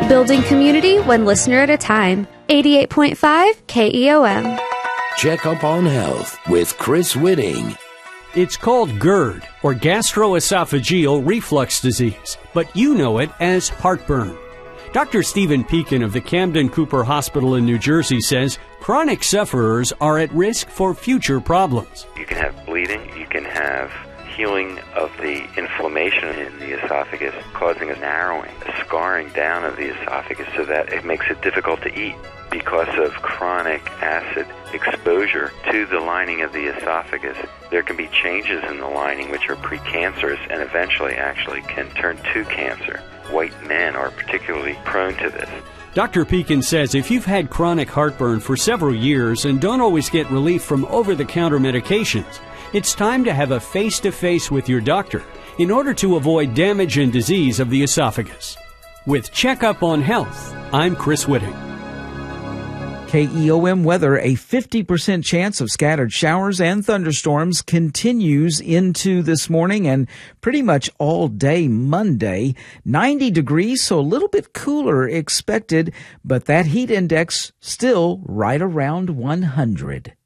Building community one listener at a time. 88.5 KEOM. Check Up on Health with Chris Whitting. It's called GERD, or gastroesophageal reflux disease, but you know it as heartburn. Dr. Stephen Pekin of the Camden Cooper Hospital in New Jersey says chronic sufferers are at risk for future problems. You can have bleeding, you can have healing of the inflammation in the esophagus, causing a narrowing, a scarring down of the esophagus so that it makes it difficult to eat because of chronic acid exposure to the lining of the esophagus. There can be changes in the lining which are precancerous and eventually actually can turn to cancer. White men are particularly prone to this. Dr. Pekin says if you've had chronic heartburn for several years and don't always get relief from over-the-counter medications, it's time to have a face-to-face with your doctor in order to avoid damage and disease of the esophagus. With Checkup on Health, I'm Chris Whitting. KEOM weather, a 50% chance of scattered showers and thunderstorms continues into this morning and pretty much all day Monday. 90 degrees, so a little bit cooler expected, but that heat index still right around 100.